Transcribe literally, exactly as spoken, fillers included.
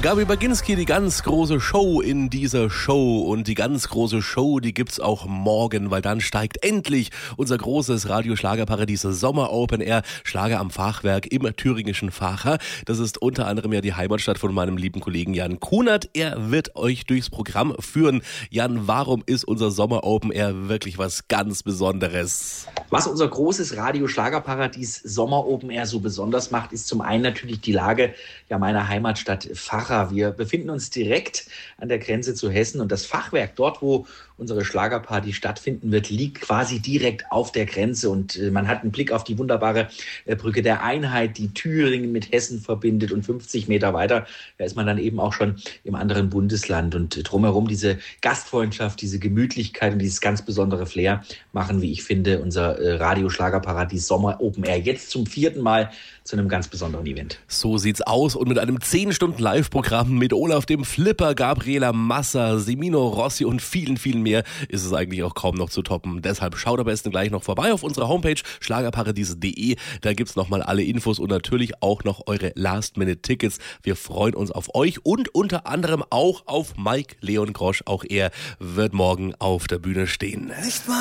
Gabi Baginski, die ganz große Show in dieser Show. Und die ganz große Show, die gibt's auch morgen, weil dann steigt endlich unser großes Radio-Schlagerparadies Sommer Open Air Schlager am Fachwerk im thüringischen Vacha. Das ist unter anderem ja die Heimatstadt von meinem lieben Kollegen Jan Kunert. Er wird euch durchs Programm führen. Jan, warum ist unser Sommer Open Air wirklich was ganz Besonderes? Was unser großes Radio-Schlagerparadies Sommer Open Air so besonders macht, ist zum einen natürlich die Lage ja meiner Heimatstadt Vacha. Wir befinden uns direkt an der Grenze zu Hessen und das Fachwerk, dort wo unsere Schlagerparty stattfinden wird, liegt quasi direkt auf der Grenze und äh, man hat einen Blick auf die wunderbare äh, Brücke der Einheit, die Thüringen mit Hessen verbindet und fünfzig Meter weiter, da ist man dann eben auch schon im anderen Bundesland und äh, drumherum diese Gastfreundschaft, diese Gemütlichkeit und dieses ganz besondere Flair machen, wie ich finde, unser äh, Radio-Schlagerparadies Sommer Open Air jetzt zum vierten Mal zu einem ganz besonderen Event. So sieht's aus und mit einem zehn Stunden Live-Programm mit Olaf dem Flipper, Gabriela Massa, Semino Rossi und vielen, vielen mehr ist es eigentlich auch kaum noch zu toppen. Deshalb schaut am besten gleich noch vorbei auf unserer Homepage schlagerparadies punkt de. Da gibt's nochmal alle Infos und natürlich auch noch eure Last-Minute-Tickets. Wir freuen uns auf euch und unter anderem auch auf Mike Leon Grosch. Auch er wird morgen auf der Bühne stehen.